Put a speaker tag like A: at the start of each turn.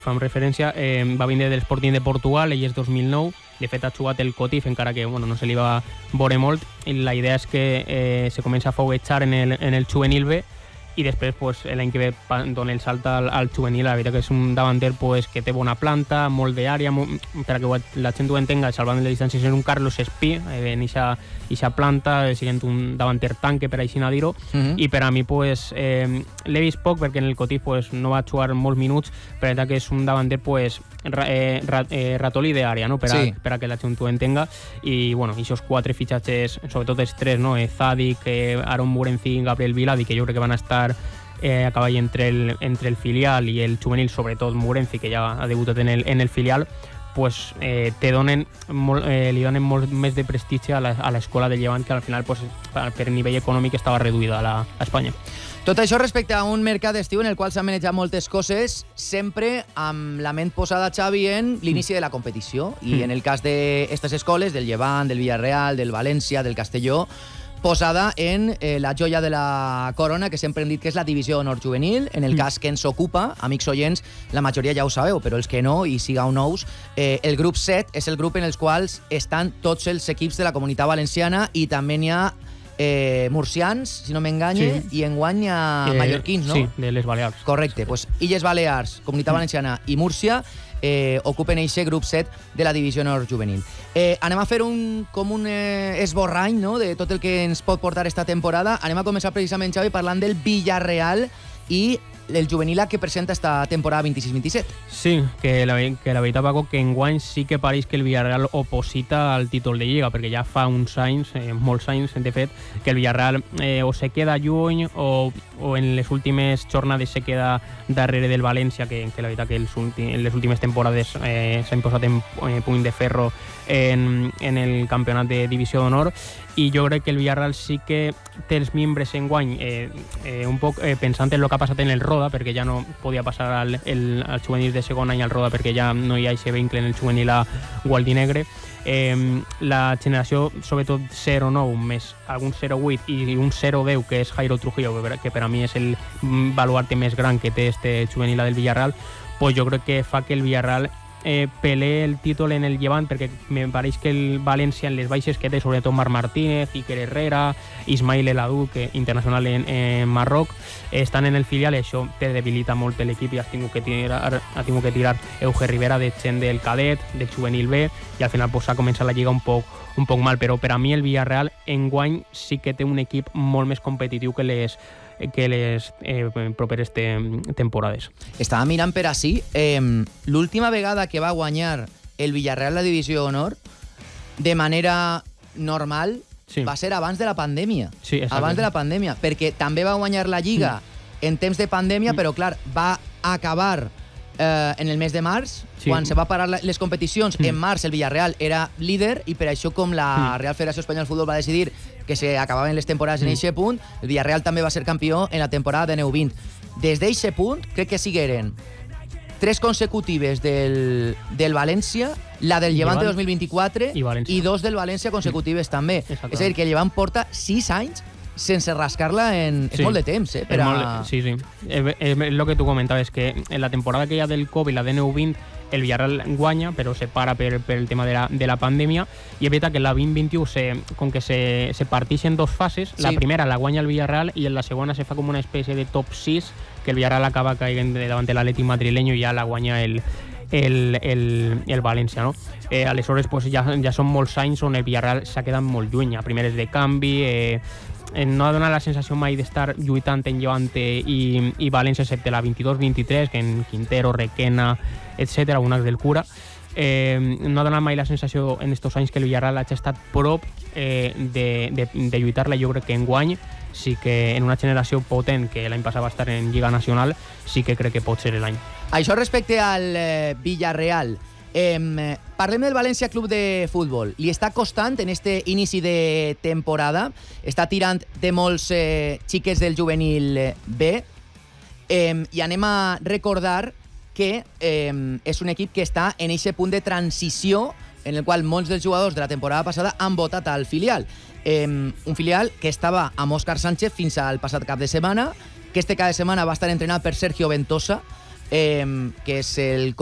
A: Fem referència, va vindre de l'Sporting de Portugal, ell és 2009, de fet ha jugat el Cotif, encara que no se li va veure molt, i la idea és que se comença a foguejar en el juvenil B, i després l'any que ve dona el salt al juvenil. La veritat que és un davanter que té bona planta, molt d'àrea, per a que la gent ho entenga, salvant les distàncies, és un Carlos Espí en eixa planta, siguent un davanter tanque, per així dir-ho, i per a mi l'he vist poc perquè en el Cotif no va jugar molts minuts, però que és un davanter ratolí d'àrea, no? per a que la gent ho entenga, i aquests 4 fitxatges, sobretot els 3, no? Zadik, Aaron Murenzi i Gabriel Viladi, que jo crec que van estar a cavall entre el filial i el juvenil, sobretot Murenzi, que ja ha debutat en el filial, li donen molt més de prestigi a l'escola de Llevant, que al final per nivell econòmic estava reduïda a Espanya.
B: Tot això respecte a un mercat d'estiu en el qual s'han manejat moltes coses, sempre amb la ment posada, Xavi, en l'inici de la competició. I en el cas d'aquestes escoles, del Llevant, del Villarreal, del València, del Castelló, posada en la joia de la corona, que sempre hem dit que és la divisió d'honor juvenil. En el cas que ens ocupa, amics oients, la majoria ja ho sabeu, però els que no, i sigueu nous, el grup 7 és el grup en els quals estan tots els equips de la Comunitat Valenciana, i també n'hi ha murcians, si no m'enganye, i enguany hi ha mallorquins, no?
A: Sí, de les Balears.
B: Correcte, Illes Balears, Comunitat Valenciana i Múrcia ocupen eixe grup 7 de la divisió nord juvenil. Anem a fer un esborrany, no?, de tot el que ens pot portar esta temporada. Anem a començar precisament, Xavi, parlant del Villarreal i el juvenil que presenta esta temporada 26-27.
A: Sí, que la veritat, Paco, que enguany sí que pareix que el Villarreal oposita al títol de Lliga, perquè ja fa uns anys, molts anys, de fet, que el Villarreal o se queda lluny o en les últimes jornades se queda darrere del València, que la veritat que en les últimes temporades s'han posat en puny de ferro en el campionat de divisió d'honor, i jo crec que el Villarreal sí que té els membres enguany un poc pensant en el que ha passat en el Roda, perquè ja no podia passar al juvenil de segon any al Roda, perquè ja no hi ha aquest vincle en el juvenil a Gualdinegre. La generació, sobretot 0-9 més algun 0-8 i un 0-10, que és Jairo Trujillo, que per a mi és el baluarte més gran que té este juvenil del Villarreal, jo crec que fa que el Villarreal pelee el títol en el Llevant, perquè me pareix que el València en les baixes que té, sobretot Marc Martínez, Iker Herrera, Ismail El Adou, que internacional en Marroc, estan en el filial, i això te debilita molt l'equip, i ha tingut que tirar Euge Rivera de gent del cadet, del juvenil B, i al final s'ha començat la Lliga un poc mal, però per a mi el Villarreal enguany sí que té un equip molt més competitiu que les properes temporades.
B: Estava mirant per ací, l'última vegada que va guanyar el Villarreal la divisió d'honor de manera normal va ser abans de la pandèmia.
A: Sí,
B: abans de la pandèmia, perquè també va guanyar la Lliga en temps de pandèmia, però clar, va acabar en el mes de març, quan se va parar les competicions. En març el Villarreal era líder, i per això, com la Real Federació Espanyola de Futbol va decidir que se acabaven les temporades en aquest punt, el Villarreal també va ser campió en la temporada de 19-20. Des d'aquest punt, crec que sigueren 3 consecutives del València, la del Llevant de 2024 i 2 del València consecutives també. És a dir, que el Llevant porta 6 anys sense rascar-la és molt de temps.
A: Sí. És el que tu comentaves, que en la temporada que hi ha del Covid, la de 19-20, el Villarreal guanya, però se para per el tema de la pandèmia, i és veritat que la 2021, com que se parteix en 2 fases, la primera la guanya el Villarreal i en la segona se fa com una espècie de top 6, que el Villarreal acaba caient davant de l'Atlètic madrileño i ja la guanya el València, no? Aleshores ja són molts anys on el Villarreal s'ha quedat molt lluny a primeres de canvi, no ha donat la sensació mai d'estar lluitant en Llevante i València, excepte la 22-23, que en Quintero, Requena, etc., algunes del Cura. No ha donat mai la sensació en aquests anys que el Villarreal ha estat prop de lluitar-la. Jo crec que enguany sí que en una generació potent, que l'any passat va estar en Lliga Nacional, sí que crec que pot ser l'any.
B: Això respecte al Villarreal. Parlem del València Club de Futbol. Li està costant en este inici de temporada, està tirant de molts xiquets del juvenil B, i anem a recordar que és un equip que està en aquest punt de transició en el qual molts dels jugadors de la temporada passada han votat al filial. Un filial que estava amb Òscar Sánchez fins al passat cap de setmana, que este cap de setmana va estar entrenat per Sergio Ventosa, que és el